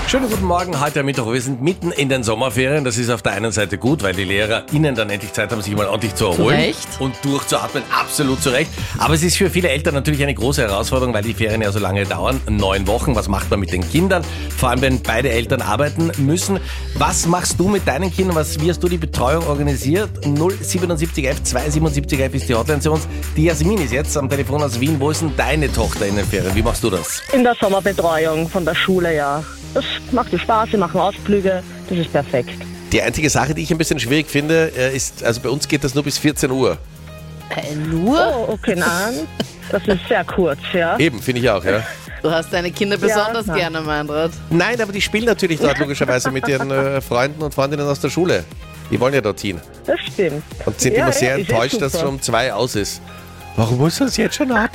Schönen guten Morgen, heute am Mittwoch. Wir sind mitten in den Sommerferien. Das ist auf der einen Seite gut, weil die LehrerInnen dann endlich Zeit haben, sich mal ordentlich zu erholen. Zu Recht. Und durchzuatmen. Absolut zu Recht. Aber es ist für viele Eltern natürlich eine große Herausforderung, weil die Ferien ja so lange dauern. 9 Wochen. Was macht man mit den Kindern? Vor allem, wenn beide Eltern arbeiten müssen. Was machst du mit deinen Kindern? Wie hast du die Betreuung organisiert? 07711 27711 ist die Hotline zu uns. Die Jasmin ist jetzt am Telefon aus Wien. Wo ist denn deine Tochter in den Ferien? Wie machst du das? In der Sommerbetreuung von der Schule, ja. Das macht mir Spaß, wir machen Ausflüge, das ist perfekt. Die einzige Sache, die ich ein bisschen schwierig finde, ist, also bei uns geht das nur bis 14 Uhr. Nur? Oh, okay, nein, das ist sehr kurz, ja. Eben, finde ich auch, ja. Du hast deine Kinder besonders Ja. gerne, Meinrad. Nein, aber die spielen natürlich dort logischerweise mit ihren Freunden und Freundinnen aus der Schule. Die wollen ja dorthin. Das stimmt. Und sind Ja, immer sehr ja, ist eh enttäuscht, dass es super. um 2 aus ist. Warum muss das jetzt schon ab?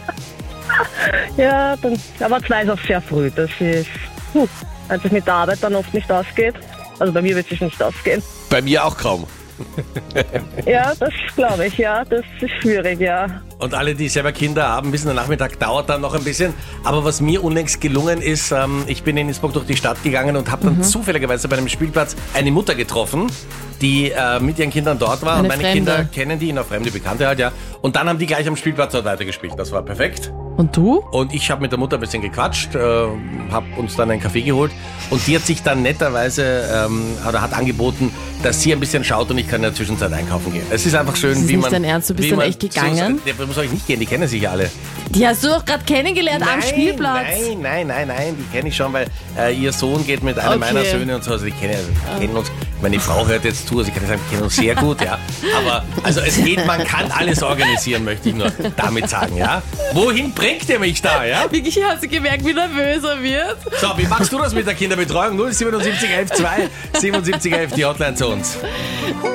Ja, aber 2 ist auch sehr früh, das ist, als es mit der Arbeit dann oft nicht ausgeht. Also bei mir wird es nicht ausgehen. Bei mir auch kaum. Ja, das glaube ich, ja, das ist schwierig, ja. Und alle, die selber Kinder haben, wissen, der Nachmittag dauert dann noch ein bisschen. Aber was mir unlängst gelungen ist, ich bin in Innsbruck durch die Stadt gegangen und habe dann zufälligerweise bei einem Spielplatz eine Mutter getroffen, die mit ihren Kindern dort war. Eine Und meine Fremde. Kinder kennen die, eine fremde Bekannte halt, ja. Und dann haben die gleich am Spielplatz dort weitergespielt. Das war perfekt. Und du? Und ich habe mit der Mutter ein bisschen gequatscht, habe uns dann einen Kaffee geholt und die hat sich dann netterweise oder hat angeboten, dass sie ein bisschen schaut und ich kann in der Zwischenzeit einkaufen gehen. Es ist einfach schön, Das ist wie nicht man... dein Ernst, du bist wie dann man echt gegangen? So, muss ich nicht gehen, die kennen sich ja alle. Die hast du doch gerade kennengelernt am Spielplatz. Nein, die kenne ich schon, weil ihr Sohn geht mit einem Okay. meiner Söhne und so, also die kennen uns. Meine Frau hört jetzt zu, also ich kann nicht sagen, wir kennen uns sehr gut, ja. Aber also es geht, man kann alles organisieren, möchte ich nur damit sagen, ja. Wohin bringt ihr mich da, ja? Wirklich, hast du gemerkt, wie nervös er wird? So, wie machst du das mit der Kinderbetreuung? 07711 2 7711, die Hotline zu uns.